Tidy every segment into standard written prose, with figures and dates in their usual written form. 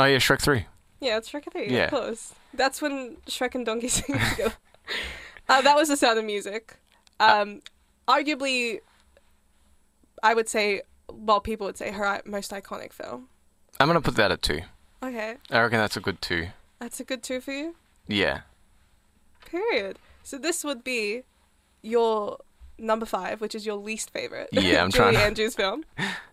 Oh yeah, Shrek 3. Yeah, it's Shrek 3, Yeah. of course. That's when Shrek and Donkey sing together. That was The Sound of Music. Arguably, I would say, well, people would say her most iconic film. I'm gonna put that at 2. Okay, I reckon that's a good 2. that's a good 2 for you? Yeah. Period. So this would be your number 5, which is your least favorite. Yeah, I'm Julie trying to- Andrews film.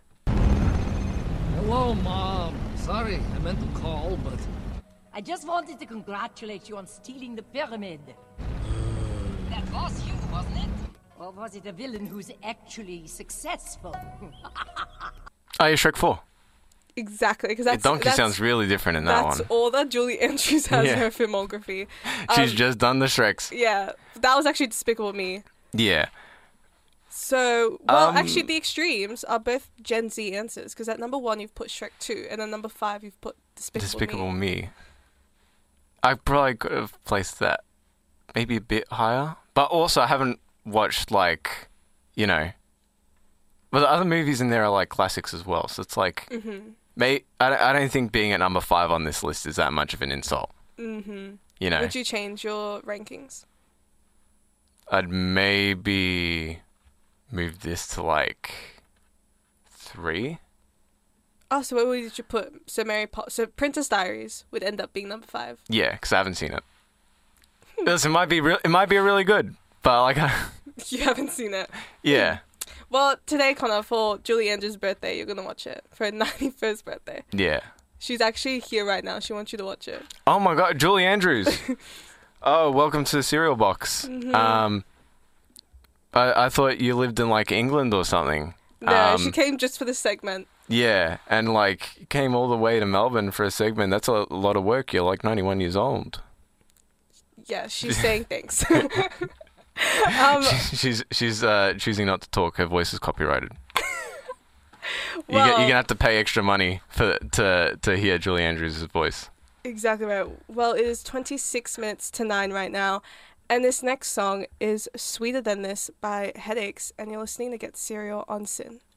Hello, Mom. Sorry, I meant to call, but... I just wanted to congratulate you on stealing the pyramid. That was you, wasn't it? Or was it a villain who's actually successful? Oh yeah, Shrek 4. Exactly, because Donkey sounds really different in that that's one. all that Julie Andrews has Yeah. in her filmography. She's just done the Shreks. Yeah, that was actually Despicable Me. Yeah. So, well, actually, the extremes are both Gen Z answers, because at number 1 you've put Shrek 2, and then number 5 you've put Despicable Me. I probably could have placed that maybe a bit higher. But also, I haven't watched, like, you know... But the other movies in there are, like, classics as well. So it's like... Mm-hmm. I don't think being at number 5 on this list is that much of an insult. Mm-hmm. You know? Would you change your rankings? I'd maybe move this to, like, 3. Oh, so what did you put? So so Princess Diaries would end up being number 5. Yeah, because I haven't seen it. Listen, it might be really good, but like, You haven't seen it. yeah, Well, today, Connor, for Julie Andrews' birthday, you're going to watch it. For her 91st birthday. yeah. She's actually here right now. She wants you to watch it. Oh my God, Julie Andrews. Oh, welcome to the cereal box. Mm-hmm. I thought you lived in like England or something. No, she came just for this segment. Yeah, and like came all the way to Melbourne for a segment. That's a lot of work. You're like 91 years old. Yeah, she's saying thanks. She's choosing not to talk. Her voice is copyrighted. Well, You're gonna have to pay extra money to hear Julie Andrews' voice. Exactly right. Well, it is 26 minutes to 9 right now. And this next song is Sweeter Than This by Headaches. And you're listening to Get Serial on SYN.